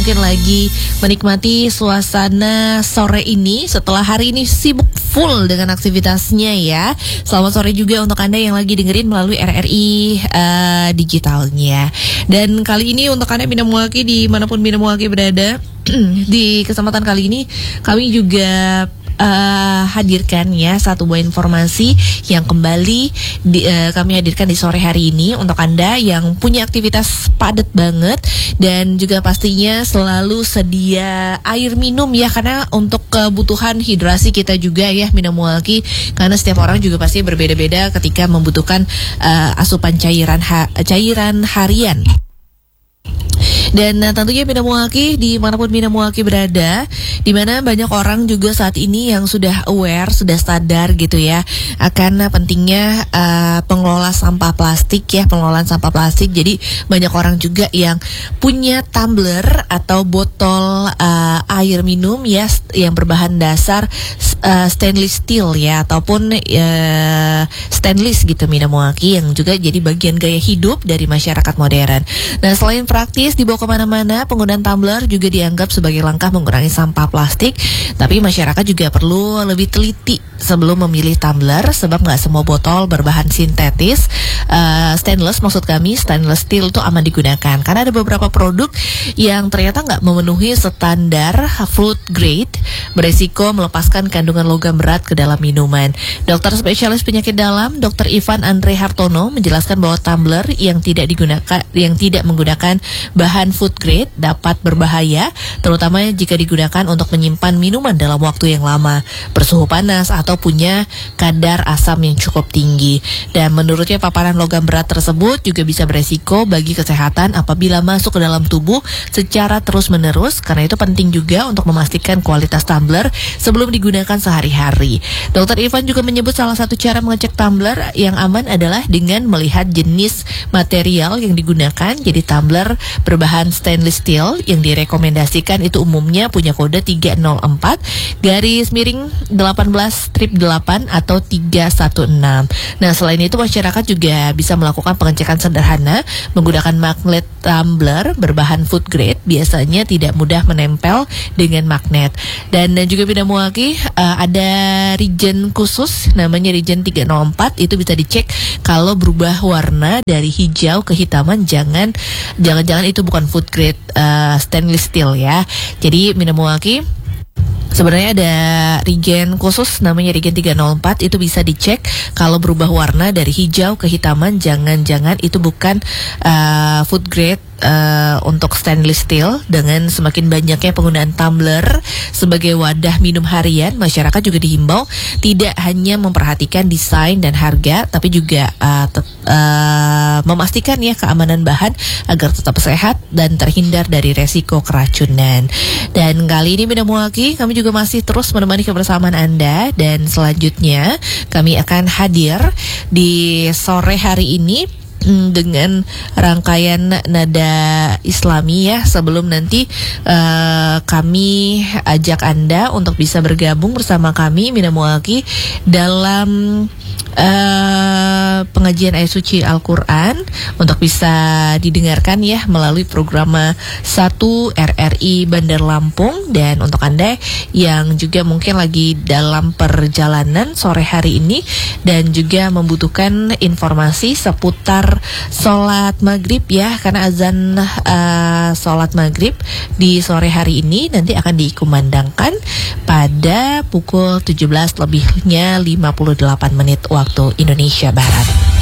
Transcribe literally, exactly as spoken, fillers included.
mungkin lagi menikmati suasana sore ini setelah hari ini sibuk full dengan aktivitasnya ya. Selamat sore juga untuk Anda yang lagi dengerin melalui R R I uh, digitalnya. Dan kali ini untuk Anda Bina Muwaki dimanapun Bina Muwaki berada, di kesempatan kali ini kami juga Uh, hadirkan ya satu buah informasi yang kembali di, uh, kami hadirkan di sore hari ini untuk Anda yang punya aktivitas padat banget dan juga pastinya selalu sedia air minum ya, karena untuk kebutuhan hidrasi kita juga ya Bina Muwaki, karena setiap orang juga pasti berbeda-beda ketika membutuhkan uh, asupan cairan ha- cairan harian. Dan uh, tentunya Bina Muwaki dimanapun Bina Muwaki berada, dimana banyak orang juga saat ini yang sudah aware, sudah sadar gitu ya akan pentingnya uh, pengelola sampah plastik ya, pengelolaan sampah plastik. Jadi banyak orang juga yang punya tumbler atau botol uh, air minum ya yang berbahan dasar uh, stainless steel ya, ataupun uh, stainless gitu Bina Muwaki, yang juga jadi bagian gaya hidup dari masyarakat modern. Nah, selain praktis dibawa kemana-mana, penggunaan tumbler juga dianggap sebagai langkah mengurangi sampah plastik. Tapi masyarakat juga perlu lebih teliti sebelum memilih tumbler, sebab nggak semua botol berbahan sintetis uh, stainless, maksud kami stainless steel itu aman digunakan, karena ada beberapa produk yang ternyata nggak memenuhi standar food grade, beresiko melepaskan kandungan logam berat ke dalam minuman. Dokter spesialis penyakit dalam Dokter Ivan Andre Hartono menjelaskan bahwa tumbler yang tidak digunakan yang tidak menggunakan bahan food grade dapat berbahaya, terutama jika digunakan untuk menyimpan minuman dalam waktu yang lama, bersuhu panas, atau punya kadar asam yang cukup tinggi. Dan menurutnya paparan logam berat tersebut juga bisa beresiko bagi kesehatan apabila masuk ke dalam tubuh secara terus-menerus. Karena itu penting juga untuk memastikan kualitas tumbler sebelum digunakan sehari-hari. Dokter Ivan juga menyebut salah satu cara mengecek tumbler yang aman adalah dengan melihat jenis material yang digunakan. Jadi tumbler berbahan stainless steel yang direkomendasikan itu umumnya punya kode tiga nol empat garis miring delapan belas strip delapan atau tiga satu enam. Nah, selain itu masyarakat juga bisa melakukan pengecekan sederhana menggunakan magnet tumbler berbahan food grade, biasanya tidak mudah menempel dengan magnet. Dan, dan juga Bina Muwaki uh, ada regen khusus namanya regen tiga nol empat, itu bisa dicek kalau berubah warna dari hijau ke hitaman, jangan jangan-jangan itu bukan food grade uh, stainless steel ya. Jadi Bina Muwaki sebenarnya ada regen khusus namanya regen tiga nol empat, itu bisa dicek kalau berubah warna dari hijau ke hitaman, jangan-jangan itu bukan uh, food grade Uh, untuk stainless steel. Dengan semakin banyaknya penggunaan tumbler sebagai wadah minum harian, masyarakat juga dihimbau tidak hanya memperhatikan desain dan harga, tapi juga uh, tet- uh, memastikan ya keamanan bahan agar tetap sehat dan terhindar dari resiko keracunan. Dan kali ini Bina Muwaki kami juga masih terus menemani kebersamaan Anda, dan selanjutnya kami akan hadir di sore hari ini dengan rangkaian nada Islami ya, sebelum nanti uh, kami ajak Anda untuk bisa bergabung bersama kami Bina Muwaki dalam uh, pengajian ayat suci Al-Quran untuk bisa didengarkan ya melalui program satu R R I Bandar Lampung. Dan untuk Anda yang juga mungkin lagi dalam perjalanan sore hari ini dan juga membutuhkan informasi seputar sholat maghrib ya, karena azan uh, sholat maghrib di sore hari ini nanti akan dikumandangkan pada pukul tujuh belas lebihnya lima puluh delapan menit waktu Indonesia Barat.